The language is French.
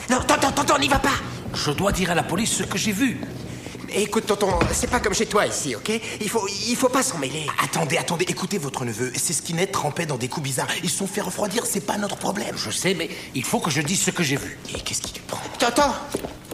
Non, tonton, n'y va pas. Je dois dire à la police ce que j'ai vu. Écoute, tonton, c'est pas comme chez toi ici, ok? Il faut pas s'en mêler. Attendez, écoutez votre neveu. Ces skinheads trempaient dans des coups bizarres. Ils se sont fait refroidir, c'est pas notre problème. Je sais, mais il faut que je dise ce que j'ai vu. Et qu'est-ce qui te prend? Tonton,